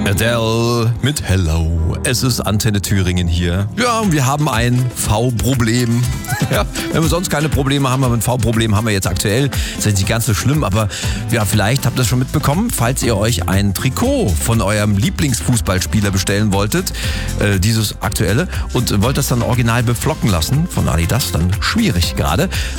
Adele mit Hello. Es ist Antenne Thüringen hier. Ja, und wir haben ein V-Problem. Ja, wenn wir sonst keine Probleme haben, aber ein V-Problem haben wir jetzt aktuell. Das ist nicht ganz so schlimm, aber ja, vielleicht habt ihr es schon mitbekommen, falls ihr euch ein Trikot von eurem Lieblingsfußballspieler bestellen wolltet, dieses aktuelle, und wollt das dann original beflocken lassen von Adidas, dann schwierig gerade.